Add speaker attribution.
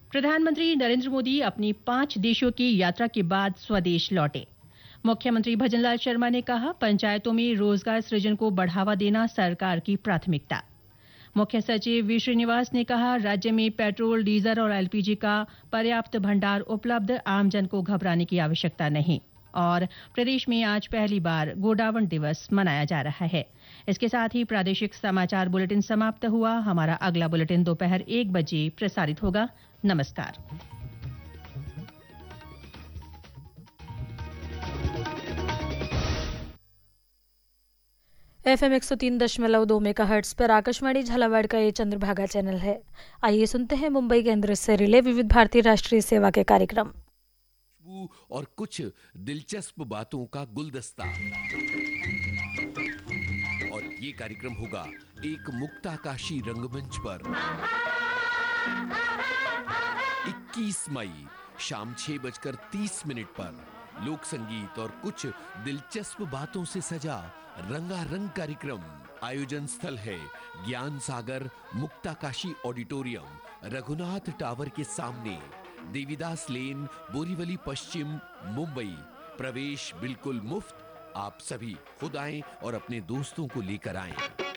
Speaker 1: प्रधानमंत्री नरेंद्र मोदी अपनी 5 देशों की यात्रा के बाद स्वदेश लौटे। मुख्यमंत्री भजनलाल शर्मा ने कहा, पंचायतों में रोजगार सृजन को बढ़ावा देना सरकार की प्राथमिकता। मुख्य सचिव वी श्रीनिवास ने कहा, राज्य में पेट्रोल, डीजल और एलपीजी का पर्याप्त भंडार उपलब्ध, आमजन को घबराने की आवश्यकता नहीं। और प्रदेश में आज पहली बार गोडावण दिवस मनाया जा रहा है। इसके साथ ही प्रादेशिक समाचार बुलेटिन समाप्त हुआ। हमारा अगला बुलेटिन दोपहर 1 बजे प्रसारित होगा। नमस्कार।
Speaker 2: FM 103.2 मेगाहर्ट्ज पर आकाशवाणी झालावाड़ का ये चंद्रभागा चैनल है। आइए सुनते हैं मुंबई केंद्र से रिले विविध भारती राष्ट्रीय सेवा के कार्यक्रम
Speaker 3: और कुछ दिलचस्प बातों का गुलदस्ता। और ये कार्यक्रम होगा एक मुक्ताकाशी रंगमंच पर 21 मई शाम 6:30 पर लोक संगीत और कुछ दिलचस्प बातों से सजा रंगारंग कार्यक्रम। आयोजन स्थल है ज्ञान सागर मुक्ताकाशी ऑडिटोरियम, रघुनाथ टावर के सामने, देवीदास लेन, बोरीवली पश्चिम, मुंबई। प्रवेश बिल्कुल मुफ्त। आप सभी खुद आएं और अपने दोस्तों को लेकर आएं।